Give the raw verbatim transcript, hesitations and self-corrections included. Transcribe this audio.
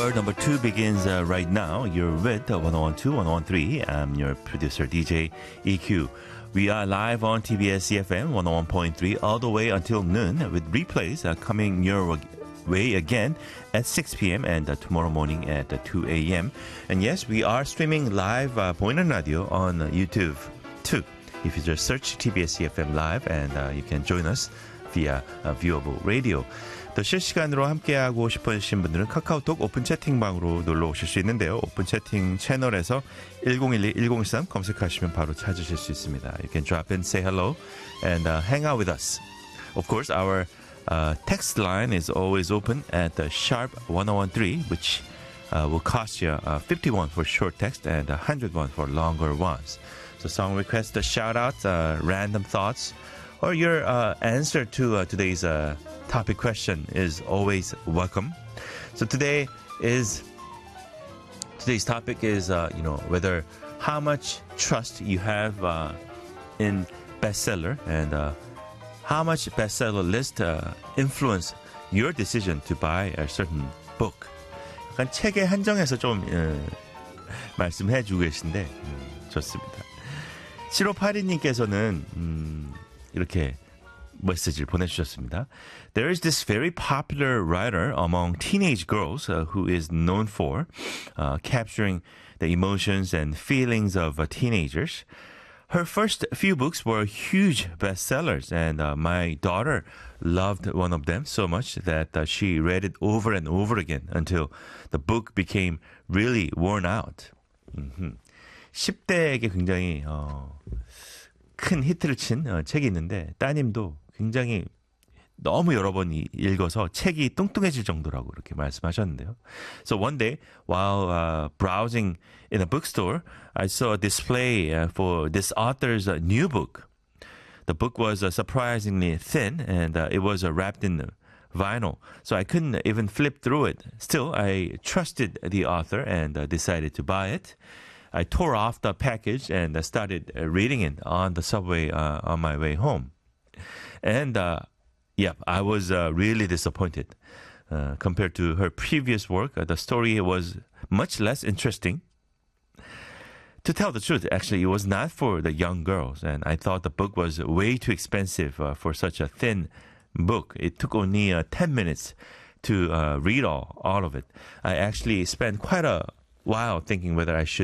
Hour number two begins uh, right now. You're with uh, one oh one two, one oh one three. I'm your producer, D J E Q. We are live on T B S E F M one oh one point three all the way until noon with replays uh, coming your way again at six p.m. and uh, tomorrow morning at uh, two a.m. And yes, we are streaming live uh, 보이는 라디오 on uh, YouTube too. If you just search T B S E F M Live and uh, you can join us via uh, viewable radio. 또 실시간으로 함께하고 싶으신 분들은 카카오톡 오픈 채팅방으로 놀러 오실 수 있는데요. 오픈 채팅 채널에서 일공일이 일공일삼 검색하시면 바로 찾으실 수 있습니다. You can drop in, say hello, and uh, hang out with us. Of course, our uh, text line is always open at uh, sharp one oh one three, which uh, will cost you uh, fifty-one for short text and one hundred one for longer ones. So song requests, shout-outs, uh, random thoughts, or your uh, answer to uh, today's uh, topic question is always welcome. So today is today's topic is uh, you know whether how much trust you have uh, in bestseller and uh, how much bestseller list uh, influence your decision to buy a certain book. 약간 책에 한정해서 좀 어, 말씀해주고 계신데 음, 좋습니다. 칠오팔이 님께서는 음, 이렇게 메시지를 보내주셨습니다. There is this very popular writer among teenage girls uh, who is known for uh, capturing the emotions and feelings of uh, teenagers. Her first few books were huge bestsellers, and uh, my daughter loved one of them so much that uh, she read it over and over again until the book became really worn out. 음흠. 십 대에게 굉장히 어, 큰 히트를 친 어, 책이 있는데 따님도 굉장히 너무 여러 번 읽어서 책이 뚱뚱해질 정도라고 이렇게 말씀하셨는데요. So one day, while uh, browsing in a bookstore, I saw a display uh, for this author's uh, new book. The book was uh, surprisingly thin, and uh, it was uh, wrapped in vinyl, so I couldn't even flip through it. Still, I trusted the author and uh, decided to buy it. I tore off the package and uh, started uh, reading it on the subway uh, on my way home. And uh, yeah, I was uh, really disappointed. Uh, compared to her previous work, uh, the story was much less interesting. To tell the truth, actually, it was not for the young girls, and I thought the book was way too expensive uh, for such a thin book. It took only uh, ten minutes to uh, read all, all of it. I actually spent quite a while thinking whether I should